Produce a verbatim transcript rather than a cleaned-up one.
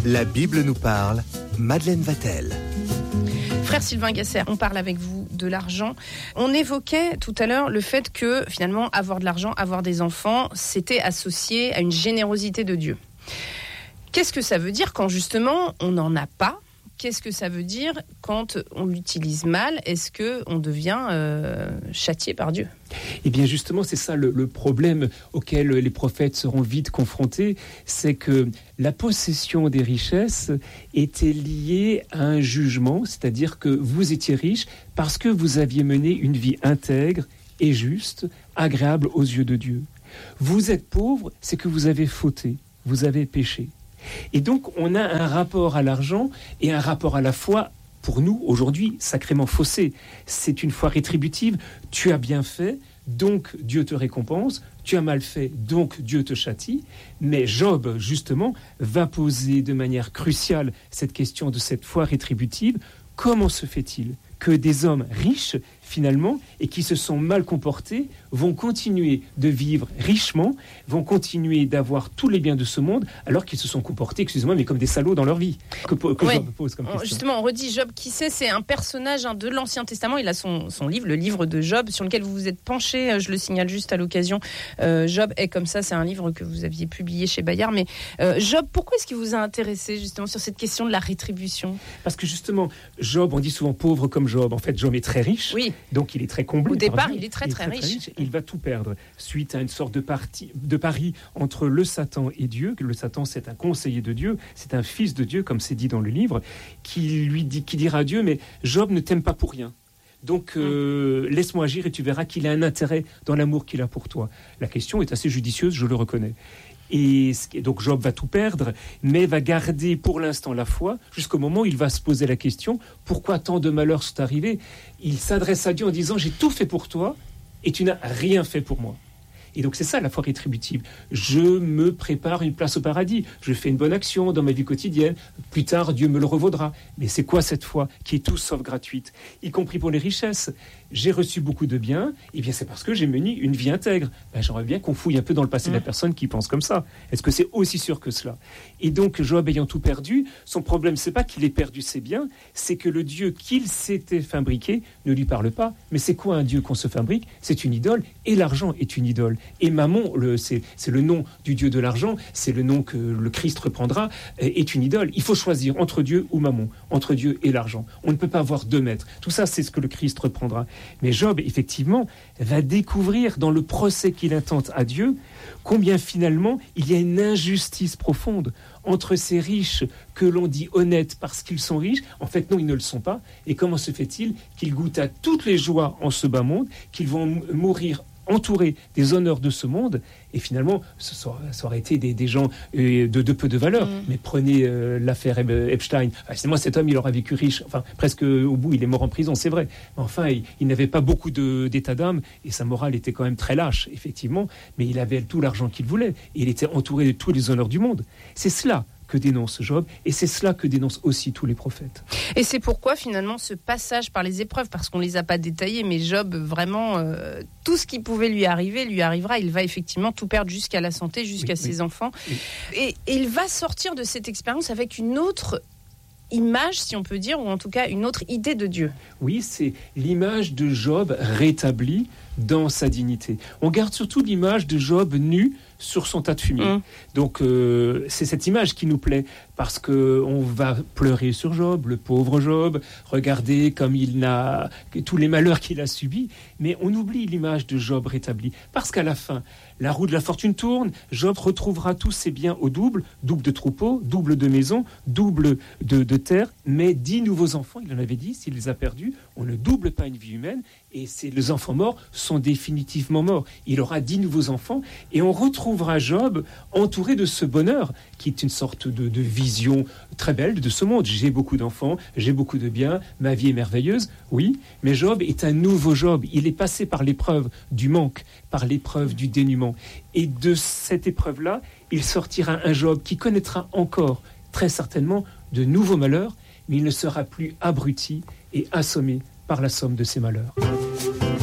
La Bible nous parle, Madeleine Vatel. Frère Sylvain Gasser, on parle avec vous de l'argent. On évoquait tout à l'heure le fait que finalement avoir de l'argent, avoir des enfants, c'était associé à une générosité de Dieu. Qu'est-ce que ça veut dire quand justement on n'en a pas ? Qu'est-ce que ça veut dire quand on l'utilise mal ? Est-ce qu'on devient euh, châtié par Dieu ? Eh bien justement, c'est ça le, le problème auquel les prophètes seront vite confrontés, c'est que la possession des richesses était liée à un jugement, c'est-à-dire que vous étiez riche parce que vous aviez mené une vie intègre et juste, agréable aux yeux de Dieu. Vous êtes pauvre, c'est que vous avez fauté, vous avez péché. Et donc, on a un rapport à l'argent et un rapport à la foi, pour nous, aujourd'hui, sacrément faussé. C'est une foi rétributive. Tu as bien fait, donc Dieu te récompense. Tu as mal fait, donc Dieu te châtie. Mais Job, justement, va poser de manière cruciale cette question de cette foi rétributive. Comment se fait-il que des hommes riches, finalement, et qui se sont mal comportés, vont continuer de vivre richement, vont continuer d'avoir tous les biens de ce monde, alors qu'ils se sont comportés, excusez-moi, mais comme des salauds dans leur vie. Que, que ouais. Job pose comme question. Justement, on redit Job, qui c'est ? C'est un personnage hein, de l'Ancien Testament. Il a son, son livre, le livre de Job, sur lequel vous vous êtes penché. Je le signale juste à l'occasion. Euh, Job est comme ça. C'est un livre que vous aviez publié chez Bayard. Mais euh, Job, pourquoi est-ce qu'il vous a intéressé justement sur cette question de la rétribution ? Parce que justement, Job, on dit souvent pauvre comme Job. En fait, Job est très riche. Oui. Donc il est très comblé. Au départ, il est très, il est très, très, très riche. riche. Il va tout perdre suite à une sorte de, parti, de pari entre le Satan et Dieu. Le Satan, c'est un conseiller de Dieu, c'est un fils de Dieu, comme c'est dit dans le livre, qui lui dit, qui dira à Dieu, mais Job ne t'aime pas pour rien. Donc, euh, mmh. laisse-moi agir et tu verras qu'il a un intérêt dans l'amour qu'il a pour toi. La question est assez judicieuse, je le reconnais. Et donc Job va tout perdre, mais va garder pour l'instant la foi, jusqu'au moment où il va se poser la question, pourquoi tant de malheurs sont arrivés ? Il s'adresse à Dieu en disant, j'ai tout fait pour toi, et tu n'as rien fait pour moi. Et donc c'est ça la foi rétributive. Je me prépare une place au paradis. Je fais une bonne action dans ma vie quotidienne. Plus tard, Dieu me le revaudra. Mais c'est quoi cette foi qui est tout sauf gratuite ? Y compris pour les richesses. J'ai reçu beaucoup de biens. Eh bien c'est parce que j'ai mené une vie intègre. Ben, j'aimerais bien qu'on fouille un peu dans le passé mmh. de la personne qui pense comme ça. Est-ce que c'est aussi sûr que cela ? Et donc Job ayant tout perdu, son problème c'est pas qu'il ait perdu ses biens, c'est que le Dieu qu'il s'était fabriqué ne lui parle pas. Mais c'est quoi un Dieu qu'on se fabrique ? C'est une idole. Et l'argent est une idole. Et Mammon, le, c'est, c'est le nom du dieu de l'argent, c'est le nom que le Christ reprendra, est une idole. Il faut choisir entre Dieu ou Mammon, entre Dieu et l'argent. On ne peut pas avoir deux maîtres. Tout ça, c'est ce que le Christ reprendra. Mais Job, effectivement, va découvrir dans le procès qu'il intente à Dieu combien finalement il y a une injustice profonde entre ces riches que l'on dit honnêtes parce qu'ils sont riches. En fait, non, ils ne le sont pas. Et comment se fait-il qu'ils goûtent à toutes les joies en ce bas monde, qu'ils vont m- mourir entourés des honneurs de ce monde, et finalement, ça aurait été des, des gens euh, de, de peu de valeur. Mmh. Mais prenez euh, l'affaire Epstein. Ah, c'est moi, cet homme, il aura vécu riche. Enfin, presque au bout, il est mort en prison, c'est vrai. Mais enfin, il, il n'avait pas beaucoup de, d'état d'âme, et sa morale était quand même très lâche, effectivement. Mais il avait tout l'argent qu'il voulait, et il était entouré de tous les honneurs du monde. C'est cela que dénonce Job, et c'est cela que dénoncent aussi tous les prophètes. Et c'est pourquoi finalement ce passage par les épreuves, parce qu'on ne les a pas détaillées, mais Job, vraiment, euh, tout ce qui pouvait lui arriver, lui arrivera. Il va effectivement tout perdre jusqu'à la santé, jusqu'à oui, ses oui. enfants. Oui. Et, et il va sortir de cette expérience avec une autre image, si on peut dire, ou en tout cas une autre idée de Dieu. Oui, c'est l'image de Job rétablie dans sa dignité. On garde surtout l'image de Job nu sur son tas de fumier. Mmh. Donc euh, c'est cette image qui nous plaît, parce qu'on va pleurer sur Job, le pauvre Job, regarder comme il n'a tous les malheurs qu'il a subis, mais on oublie l'image de Job rétabli, parce qu'à la fin, la roue de la fortune tourne, Job retrouvera tous ses biens au double, double de troupeaux, double de maisons, double de, de terre, mais dix nouveaux enfants, il en avait dit, s'il les a perdus, on ne double pas une vie humaine, et c'est, les enfants morts sont définitivement morts. Il aura dix nouveaux enfants, et on retrouvera Job entouré de ce bonheur, qui est une sorte de, de vision très belle de ce monde. J'ai beaucoup d'enfants, j'ai beaucoup de biens, ma vie est merveilleuse, oui, mais Job est un nouveau Job. Il est passé par l'épreuve du manque, par l'épreuve du dénuement. Et de cette épreuve-là, il sortira un Job qui connaîtra encore, très certainement, de nouveaux malheurs, mais il ne sera plus abruti et assommé par la somme de ses malheurs.